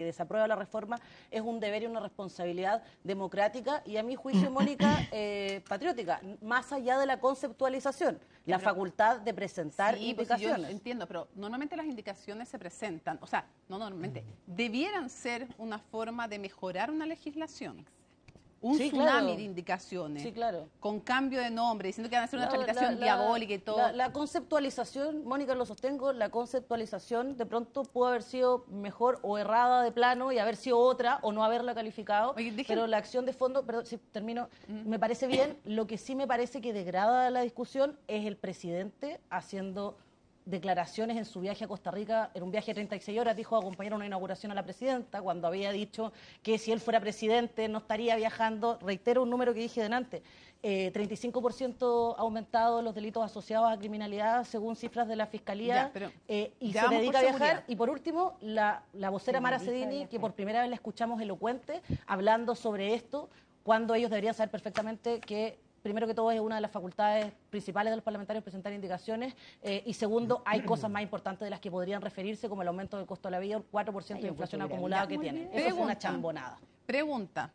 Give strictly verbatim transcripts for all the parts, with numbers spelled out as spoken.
desaprueba la reforma es un deber y una responsabilidad democrática y, a mi juicio, Mónica, eh, patriótica, más allá de la conceptualización, la pero, facultad de presentar sí, indicaciones. Pues, yo entiendo, pero normalmente las indicaciones se presentan, o sea, no normalmente, debieran ser una forma de mejorar una legislación. Un sí, tsunami claro. de indicaciones, sí, claro. con cambio de nombre, diciendo que van a hacer una La, tramitación la, la, diabólica y todo. La, la conceptualización, Mónica, lo sostengo, la conceptualización de pronto pudo haber sido mejor o errada de plano y haber sido otra o no haberla calificado, Oye, dejen... pero la acción de fondo, perdón, si termino, mm. me parece bien. Lo que sí me parece que degrada la discusión es el presidente haciendo declaraciones en su viaje a Costa Rica, en un viaje de treinta y seis horas, dijo acompañar una inauguración a la presidenta, cuando había dicho que si él fuera presidente no estaría viajando. Reitero un número que dije delante, eh, treinta y cinco por ciento aumentado los delitos asociados a criminalidad según cifras de la Fiscalía, ya, pero eh, y se dedica a viajar. seguridad. Y por último, la, la vocera Mara Cedini, que por primera vez la escuchamos elocuente, hablando sobre esto, cuando ellos deberían saber perfectamente que primero que todo es una de las facultades principales de los parlamentarios presentar indicaciones eh, y segundo, hay cosas más importantes de las que podrían referirse, como el aumento del costo de la vida, el cuatro por ciento de inflación acumulada que tienen. Eso Pregunta, fue una chambonada. Pregunta,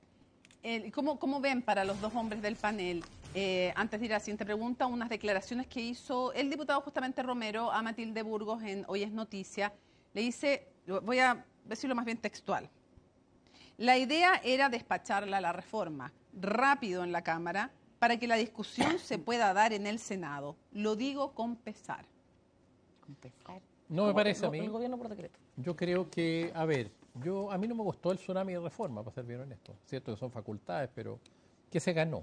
eh, ¿cómo, ¿cómo ven para los dos hombres del panel, eh, antes de ir a la siguiente pregunta, unas declaraciones que hizo el diputado justamente Romero a Matilde Burgos en Hoy es Noticia? Le dice, voy a decirlo más bien textual, la idea era despacharla la reforma rápido en la Cámara para que la discusión se pueda dar en el Senado. Lo digo con pesar. ¿Con pesar? No me parece a mí. El gobierno por decreto. Yo creo que, a ver, yo a mí no me gustó el tsunami de reforma, para ser bien honesto. Cierto que son facultades, pero ¿qué se ganó?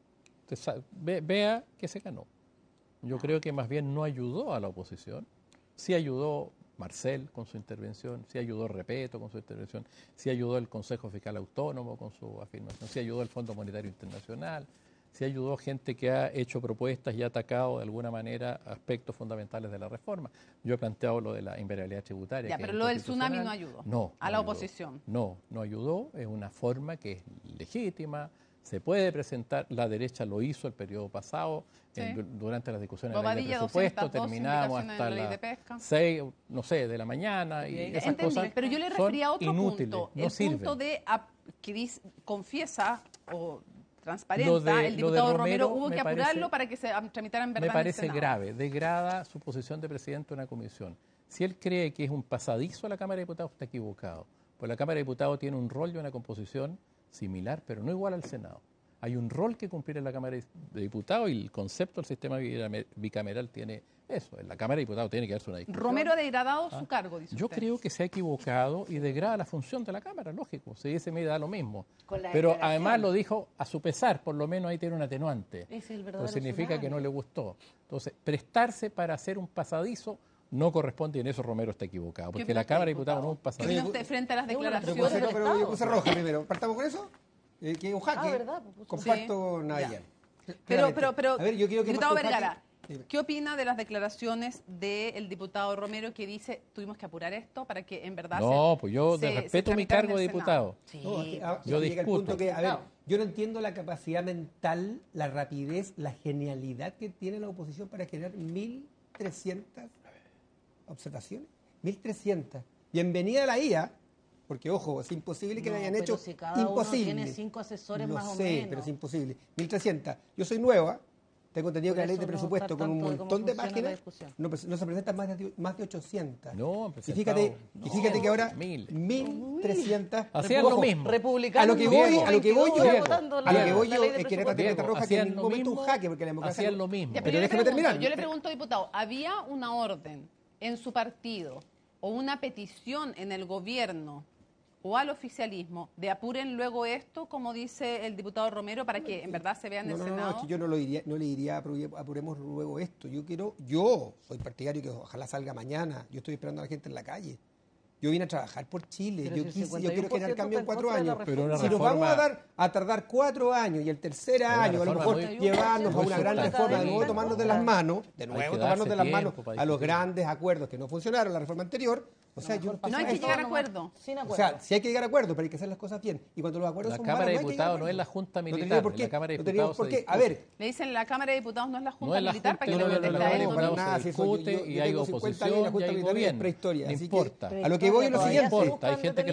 Usted ve, vea que se ganó. Yo creo que más bien no ayudó a la oposición. Sí ayudó Marcel con su intervención, sí ayudó Repeto con su intervención, sí ayudó el Consejo Fiscal Autónomo con su afirmación, sí ayudó el Fondo Monetario Internacional, sí ayudó gente que ha hecho propuestas y ha atacado de alguna manera aspectos fundamentales de la reforma. Yo he planteado lo de la invariabilidad tributaria. Ya, que pero es lo del tsunami no ayudó. No. A no la ayudó. oposición. No, no ayudó. Es una forma que es legítima. Se puede presentar, la derecha lo hizo el periodo pasado, sí. en, durante las discusiones de la ley de presupuesto, terminábamos hasta las seis, no sé, de la mañana y esas Entendí, cosas. Pero yo le refería a otro inútiles, punto, no el sirven. punto de a, que dice, confiesa o transparenta, lo de, el diputado lo de Romero, Romero hubo que parece, apurarlo para que se tramitara en verdad. Me parece en el Senado. grave, degrada su posición de presidente de una comisión. Si él cree que es un pasadizo a la Cámara de Diputados, está equivocado. Pues la Cámara de Diputados tiene un rol y una composición similar, pero no igual al Senado. Hay un rol que cumplir en la Cámara de Diputados y el concepto del sistema bicameral tiene eso. En la Cámara de Diputados tiene que darse una discusión. Romero ha degradado ¿Ah? su cargo, dice Yo usted. creo que se ha equivocado y degrada la función de la Cámara, lógico. Se dice, me da lo mismo. Pero además lo dijo a su pesar, por lo menos ahí tiene un atenuante. Es el verdadero Entonces significa tsunami. que no le gustó. Entonces, prestarse para hacer un pasadizo no corresponde y en eso Romero está equivocado. Porque la Cámara de Diputados no es un ¿Qué pasadizo. opina usted frente a las Es una declaraciones? respuesta Pero, pero yo puse roja primero. ¿Partamos con eso? Eh, que es un jaque. Ah, ¿verdad? Pues, Comparto sí. Nayan. Pero, pero, pero, a ver, yo quiero que diputado parte un Vergara, jaque. ¿qué opina de las declaraciones del diputado Romero que dice tuvimos que apurar esto para que en verdad No, se, pues yo se, respeto se mi tramitara cargo en de el diputado. Sí. No, es que, ah, Yo llega el punto discuto. que, a ver, No. yo no entiendo la capacidad mental, la rapidez, la genialidad que tiene la oposición para generar mil trescientas observaciones. mil trescientas. Bienvenida a la I A, porque, ojo, es imposible que No, la hayan pero hecho. si cada imposible. uno tiene cinco asesores Lo más o sé, menos. pero es imposible. mil trescientas. Yo soy nueva. Tengo entendido Por que la ley eso de no presupuesto estar con un tanto de cómo montón de funciona la páginas discusión. no, no se presentan más de, más de ochocientas. No, han y presentado- fíjate, no, y fíjate que ahora mil. mil trescientas. Hacían Ojo, lo mismo. Republicanos. A lo que voy, a lo que voy yo, Diego, votando a lo que voy la yo ley de es que en esta presupuesto. tarjeta roja que hacían en lo un momento un mismo, jaque, porque la democracia... hacían no- lo mismo. Ya, Pero yo le déjeme pregunto, terminar. Yo le pregunto, diputado, ¿había una orden en su partido o una petición en el gobierno o al oficialismo de apuren luego esto, como dice el diputado Romero, para que en verdad se vea en No, el no, no, Senado? es que yo no, lo diría, no le diría apure- apuremos luego esto. Yo quiero, yo soy partidario que ojalá salga mañana. Yo estoy esperando a la gente en la calle. Yo vine a trabajar por Chile. Pero Yo, si el quise, yo quiero cincuenta y uno por generar ciento cambio en está en cuatro contra de la años. Pero una Si nos reforma- vamos a, dar, a tardar cuatro años y el tercer Una año a lo reforma mejor muy- llevarnos a muy una gran sustancial. reforma, de nuevo Sí. tomarnos de las manos, de Hay nuevo que tomarnos darse de las manos tiempo para a los discutir. grandes acuerdos que no funcionaron en la reforma anterior. O sea, yo, No hay que llegar a acuerdo. Sin o acuerdo. sea, sí hay que llegar a acuerdos, pero hay que hacer las cosas bien. Y cuando los acuerdos La son Cámara de malos, no hay que llegar a Diputados no es la acuerdos. Junta No tenía Militar. por En qué. la Cámara de No teníamos Diputados por se qué. A discute. ver, Le dicen la Cámara de Diputados no es la Junta No es la Militar para que Junta, le no, no, metan no, la no, derecha. no, para no, nada, se si eso, yo- discute yo y hay tengo cincuenta años, oposición la Junta y hay Militar es gobierno. prehistoria, No así que importa. a lo que voy es lo Todavía siguiente. importa, hay gente que